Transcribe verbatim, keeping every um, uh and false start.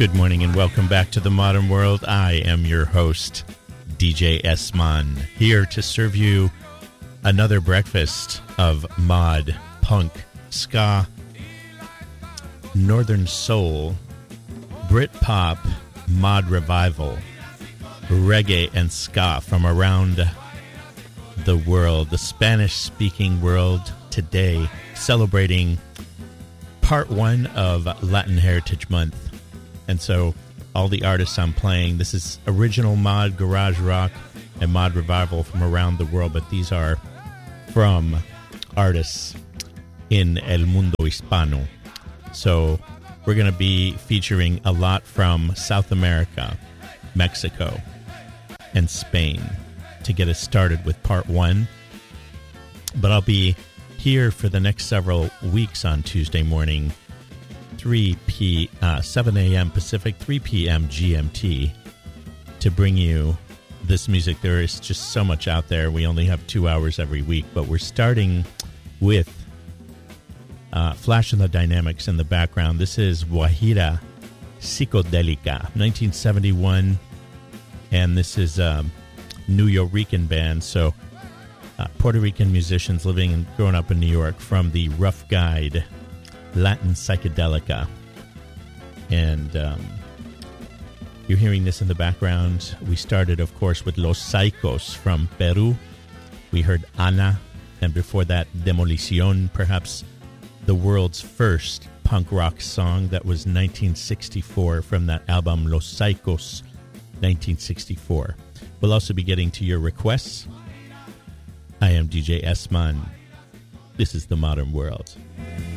Good morning and welcome back to the Modern World. I am your host, D J S-Man, here to serve you another breakfast of mod, punk, ska, northern soul, Britpop, mod revival, reggae, and ska from around the world, the Spanish-speaking world today, celebrating part one of Latin Heritage Month. And so all the artists I'm playing, this is original mod, garage rock, and mod revival from around the world, but these are from artists in El Mundo Hispano. So we're going to be featuring a lot from South America, Mexico, and Spain to get us started with part one. But I'll be here for the next several weeks on Tuesday morning, three p uh, seven a.m. Pacific, three p.m. G M T, to bring you this music. There is just so much out there. We only have two hours every week, but we're starting with uh, Flash and the Dynamics in the background. This is Guajira Psicodelica, nineteen seventy-one, and this is a New Yorican band, so uh, Puerto Rican musicians living and growing up in New York from the Rough Guide Latin Psychedelica. And um, you're hearing this in the background. We started, of course, with Los Psychos from Peru. We heard Ana, and before that, Demolición, perhaps the world's first punk rock song. That was nineteen sixty-four from that album Los Psychos, nineteen sixty-four. We'll also be getting to your requests. I am D J S-Man. This is the Modern World.